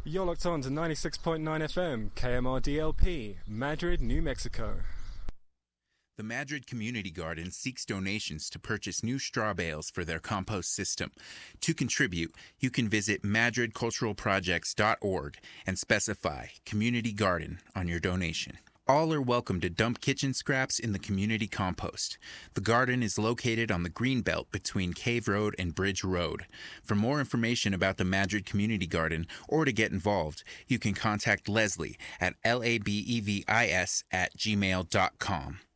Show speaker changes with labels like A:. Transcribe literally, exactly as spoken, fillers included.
A: You're locked on to ninety-six point nine F M, K M R D L P, Madrid, New Mexico.
B: The Madrid Community Garden seeks donations to purchase new straw bales for their compost system. To contribute, you can visit madrid cultural projects dot org and specify Community Garden on your donation. All are welcome to dump kitchen scraps in the community compost. The garden is located on the green belt between Cave Road and Bridge Road. For more information about the Madrid Community Garden or to get involved, you can contact Leslie at labevis at gmail dot com.